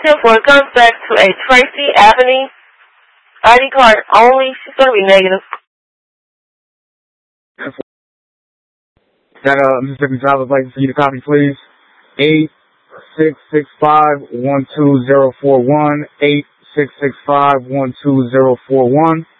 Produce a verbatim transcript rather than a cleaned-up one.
ten four comes back to a Tracy Avenue. I D card only. She's going to be negative. Got a Mississippi driver's license for you to copy, please. Eight six six five one two zero four one. Eight six six five one two zero four one.